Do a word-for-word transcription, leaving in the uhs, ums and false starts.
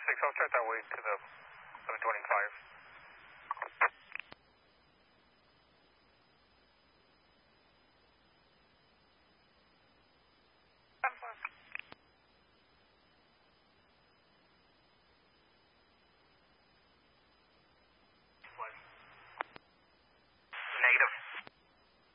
six, I'll start that way to the eleven twenty-five.